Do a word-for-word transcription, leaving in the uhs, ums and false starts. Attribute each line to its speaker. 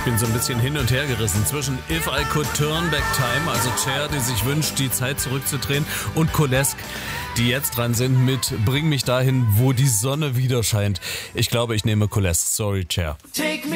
Speaker 1: bin so ein bisschen hin und her gerissen zwischen If I Could Turn Back Time, also Cher, die sich wünscht, die Zeit zurückzudrehen, und Colesk, die jetzt dran sind mit Bring mich dahin, wo die Sonne wieder scheint. Ich glaube, ich nehme Colesk. Sorry, Cher.
Speaker 2: Take me